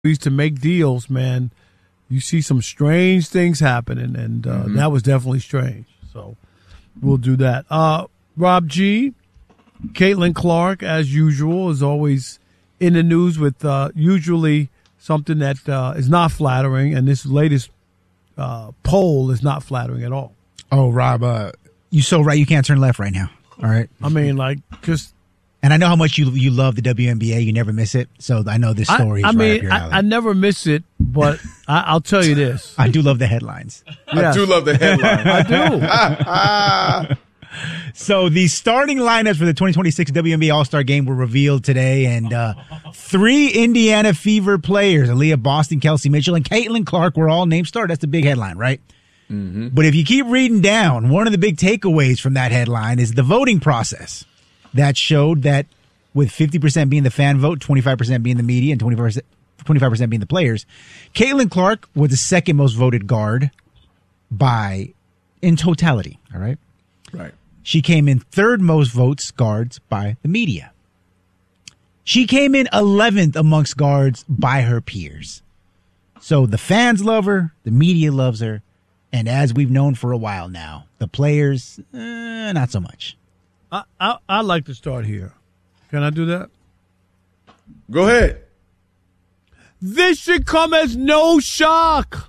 to make deals, man, you see some strange things happening, and that was definitely strange. So we'll do that. Rob G., Caitlin Clark, as usual, is always in the news with usually something that is not flattering, and this latest poll is not flattering at all. Oh, Rob, you're so right. You can't turn left right now. All right. I mean, like, just. And I know how much you love the WNBA. You never miss it. So I know this story is right up your alley. I never miss it, but I'll tell you this. I do love the headlines. Yes. I do love the headlines. I do. So the starting lineups for the 2026 WNBA All-Star Game were revealed today, and 3 Indiana Fever players, Aaliyah Boston, Kelsey Mitchell, and Caitlin Clark, were all named starters. That's the big headline, right? Mm-hmm. But if you keep reading down, one of the big takeaways from that headline is the voting process. That showed that with 50% being the fan vote, 25% being the media, and 25% being the players, Caitlin Clark was the second most voted guard in totality. All right. Right. She came in third most votes guards by the media. She came in 11th amongst guards by her peers. So the fans love her, the media loves her, and as we've known for a while now, the players, not so much. I'd like to start here. Can I do that? Go ahead. This should come as no shock.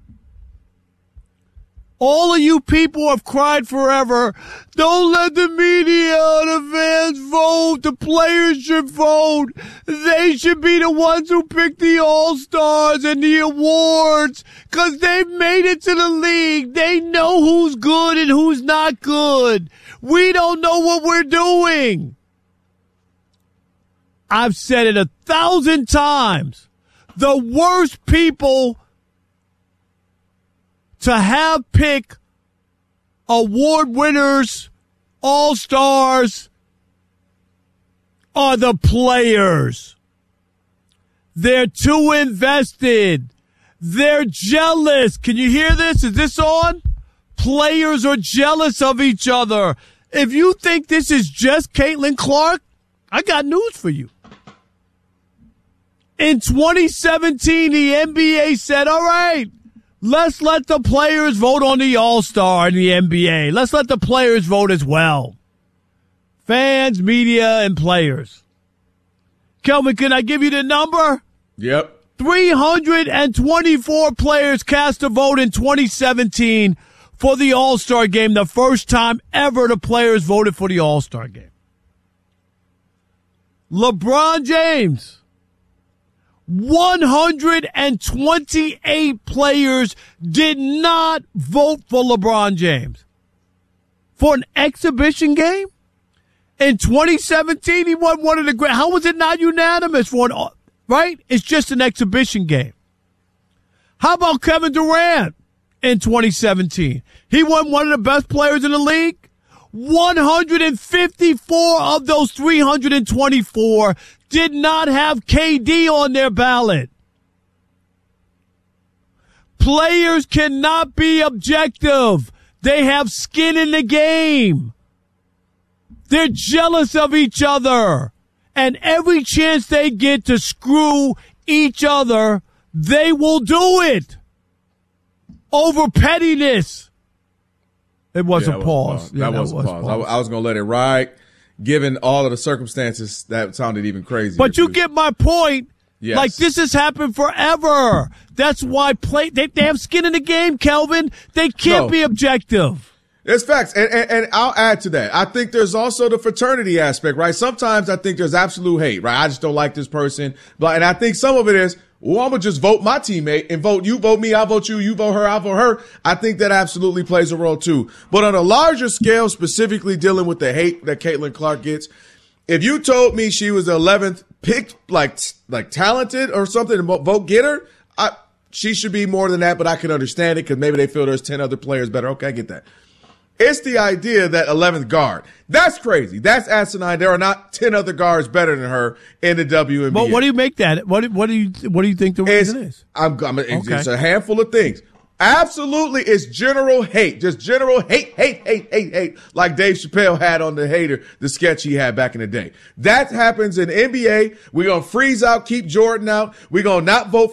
All of you people have cried forever. Don't let the media or the fans vote. The players should vote. They should be the ones who pick the All-Stars and the awards because they've made it to the league. They know who's good and who's not good. We don't know what we're doing. I've said it 1,000 times. The worst people to have pick award winners, all-stars, are the players. They're too invested. They're jealous. Can you hear this? Is this on? Players are jealous of each other. If you think this is just Caitlin Clark, I got news for you. In 2017, the NBA said, all right, let's let the players vote on the All-Star in the NBA. Let's let the players vote as well. Fans, media, and players. Kelvin, can I give you the number? Yep. 324 players cast a vote in 2017 for the All-Star game, the first time ever the players voted for the All-Star game. LeBron James, 128 players did not vote for LeBron James. For an exhibition game? In 2017, he won one of the great. How was it not unanimous for an, right? It's just an exhibition game. How about Kevin Durant in 2017? He won one of the best players in the league. 154 of those 324 did not have KD on their ballot. Players cannot be objective. They have skin in the game. They're jealous of each other. And every chance they get to screw each other, they will do it. Over pettiness. It was a pause. That was a pause. I was going to let it ride. Given all of the circumstances, that sounded even crazy. But you get my point. Yes. Like, this has happened forever. That's why they have skin in the game, Kelvin. They can't be objective. It's facts. And I'll add to that. I think there's also the fraternity aspect, right? Sometimes I think there's absolute hate, right? I just don't like this person. And I think some of it is, well, I'm going to just vote my teammate and vote you, vote me, I vote you, you vote her, I vote her. I think that absolutely plays a role too. But on a larger scale, specifically dealing with the hate that Caitlin Clark gets, if you told me she was the 11th picked, like talented or something, and vote getter, she should be more than that, but I can understand it because maybe they feel there's 10 other players better. Okay, I get that. It's the idea that 11th guard. That's crazy. That's asinine. There are not 10 other guards better than her in the WNBA. But what do you make that? What do you think the reason is? It's a handful of things. Absolutely, it's general hate. Just general hate, like Dave Chappelle had on The Hater, the sketch he had back in the day. That happens in NBA. We're going to freeze out, keep Jordan out. We're going to not vote